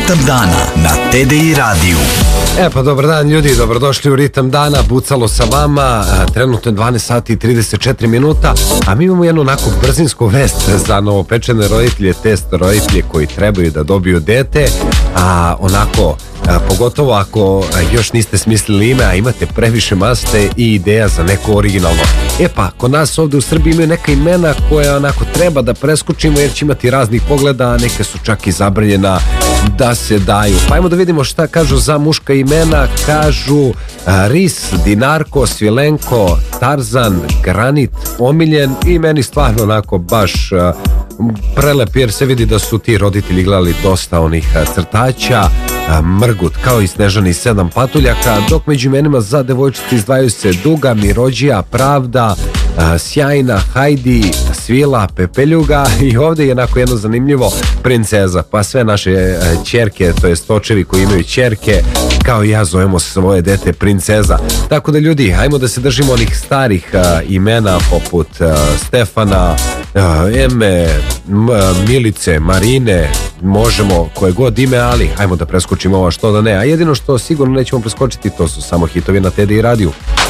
Ritam dana na TDI radiju. Pa dobar dan ljudi, dobrodošli u Ritam dana, Bucalo sa vama, trenutno je 12 sati i 34 minuta, a mi imamo jednu onako brzinsku vest za novopečene roditelje, test roditelje koji trebaju da dobiju dete, a onako, pogotovo ako još niste smislili ime, a imate previše maste i ideja za neko originalno. Pa, kod nas ovde u Srbiji imaju neka imena koja onako treba da preskočimo jer će imati raznih pogleda, a neke su čak i zabranjena da se daju. Pa ajmo da vidimo šta kažu za muška imena. Kažu Ris, Dinarko, Svilenko, Tarzan, Granit, Omiljen i meni stvarno onako baš prelep jer se vidi da su ti roditelji gledali dosta onih crtaća. Mrgut kao i Snežani 7 patuljaka, dok među imenima za devojčice izdvajaju se Duga, Mirođija, Pravda, Sjajna, Hajdi, Svila, Pepeljuga i ovdje je onako jedno zanimljivo Princeza. Pa sve naše ćerke, to jest očevi koji imaju ćerke, kao i ja zovemo svoje dete Princeza. Tako da ljudi, ajmo da se držimo onih starih imena poput Stefana, Eme, Milice, Marine, možemo koje god ime, ali ajmo da preskočimo ovo što da ne. A jedino što sigurno nećemo preskočiti, to su samo hitovi na TDI radiju.